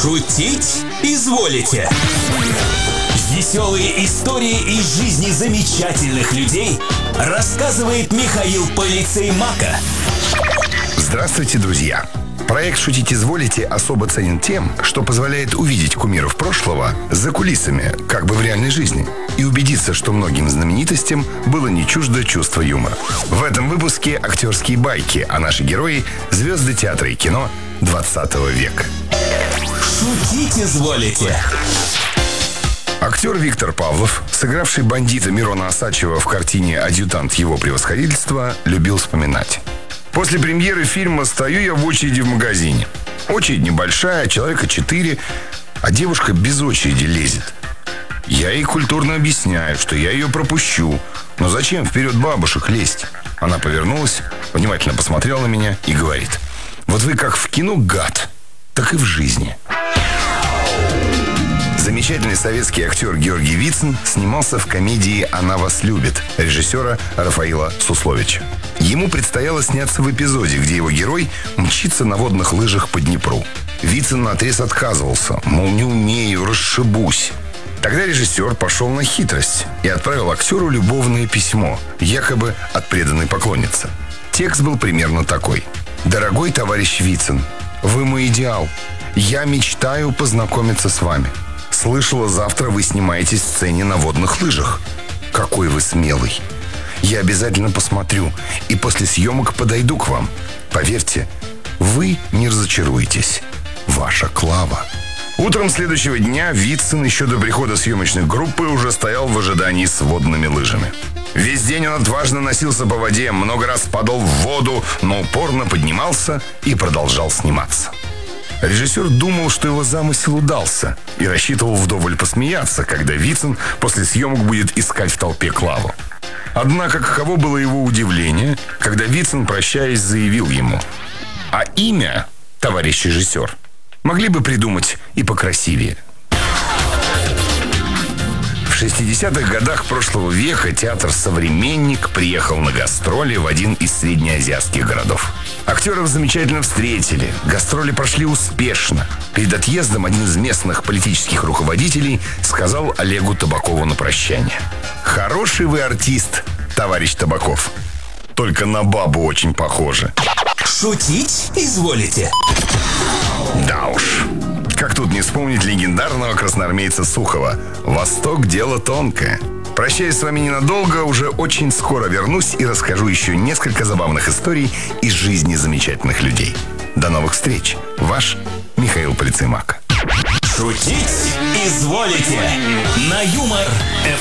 Шутить изволите. Веселые истории из жизни замечательных людей рассказывает Михаил Полицеймака. Здравствуйте, друзья! Проект «Шутить изволите» особо ценен тем, что позволяет увидеть кумиров прошлого за кулисами, как бы в реальной жизни, и убедиться, что многим знаменитостям было не чуждо чувство юмора. В этом выпуске актерские байки, а наши герои – звезды театра и кино 20 века. Шутить изволите. Актер Виктор Павлов, сыгравший бандита Мирона Осадчего в картине «Адъютант его превосходительства», любил вспоминать. После премьеры фильма стою я в очереди в магазине. Очередь небольшая, человека 4, а девушка без очереди лезет. Я ей культурно объясняю, что я ее пропущу. Но зачем вперед бабушек лезть? Она повернулась, внимательно посмотрела на меня и говорит: вот вы как в кино гад, так и в жизни. Замечательный советский актер Георгий Вицин снимался в комедии «Она вас любит» режиссера Рафаила Сусловича. Ему предстояло сняться в эпизоде, где его герой мчится на водных лыжах по Днепру. Вицин наотрез отказывался, мол, не умею, расшибусь. Тогда режиссер пошел на хитрость и отправил актеру любовное письмо, якобы от преданной поклонницы. Текст был примерно такой: «Дорогой товарищ Вицин, вы мой идеал. Я мечтаю познакомиться с вами. Слышала, завтра вы снимаетесь в сцене на водных лыжах. Какой вы смелый. Я обязательно посмотрю и после съемок подойду к вам. Поверьте, вы не разочаруетесь. Ваша Клава». Утром следующего дня Вицин еще до прихода съемочной группы уже стоял в ожидании с водными лыжами. Весь день он отважно носился по воде, много раз падал в воду, но упорно поднимался и продолжал сниматься. Режиссер думал, что его замысел удался, и рассчитывал вдоволь посмеяться, когда Вицин после съемок будет искать в толпе Клаву. Однако каково было его удивление, когда Вицин, прощаясь, заявил ему: а имя, товарищ режиссер, могли бы придумать и покрасивее. В 60-х годах прошлого века театр «Современник» приехал на гастроли в один из среднеазиатских городов. Актеров замечательно встретили, гастроли прошли успешно. Перед отъездом один из местных политических руководителей сказал Олегу Табакову на прощание: «Хороший вы артист, товарищ Табаков, только на бабу очень похожи». Шутить изволите. Да уж. Как тут не вспомнить легендарного красноармейца Сухова: «Восток – дело тонкое». Прощаюсь с вами ненадолго, уже очень скоро вернусь и расскажу еще несколько забавных историй из жизни замечательных людей. До новых встреч. Ваш Михаил Полицеймак. Шутить изволите. На Юмор ФМ.